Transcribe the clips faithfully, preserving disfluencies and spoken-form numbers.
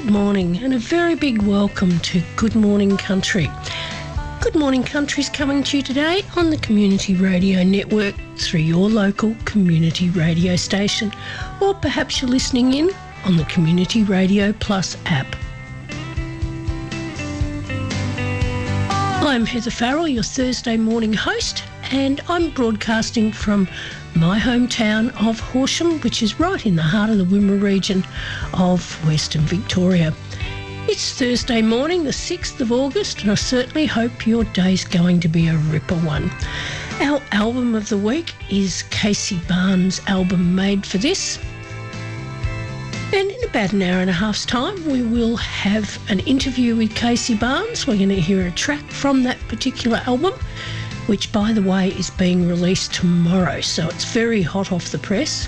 good morning and a very big welcome to Good Morning Country. Good Morning Country is coming to you today on the Community Radio Network through your local community radio station, or perhaps you're listening in on the Community Radio Plus app. I'm Heather Farrell, your Thursday morning host, and I'm broadcasting from my hometown of Horsham, which is right in the heart of the Wimmera region of Western Victoria. It's Thursday morning, the sixth of August, and I certainly hope your day's going to be a ripper one. Our album of the week is Casey Barnes' album Made for This. And in about an hour and a half's time, we will have an interview with Casey Barnes. We're going to hear a track from that particular album, which, by the way, is being released tomorrow, so it's very hot off the press.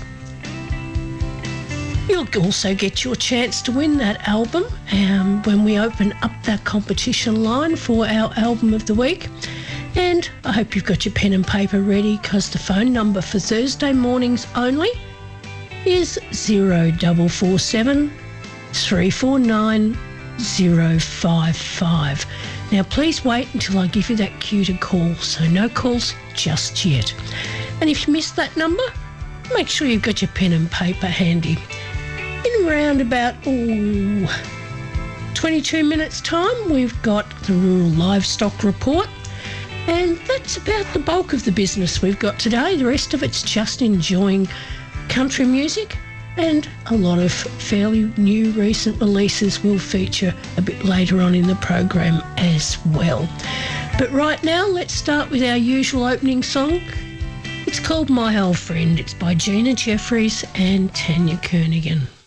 You'll also get your chance to win that album um, when we open up that competition line for our album of the week. And I hope you've got your pen and paper ready, because the phone number for Thursday mornings only is zero four four seven, three four nine, zero five five. Now, please wait until I give you that cue to call, so no calls just yet. And if you missed that number, make sure you've got your pen and paper handy. In around about ooh, twenty-two minutes' time, we've got the Rural Livestock Report, and that's about the bulk of the business we've got today. The rest of it's just enjoying country music, and a lot of fairly new recent releases will feature a bit later on in the program as well. But right now, let's start with our usual opening song. It's called My Old Friend. It's by Gina Jeffries and Tanya Kernaghan.